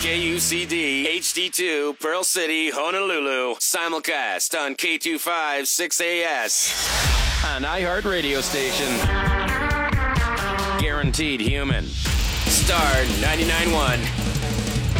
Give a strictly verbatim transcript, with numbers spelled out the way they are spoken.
K U C D, H D two, Pearl City, Honolulu. Simulcast on K two five six A S. An iHeartRadio station. Guaranteed human. Star ninety-nine point one.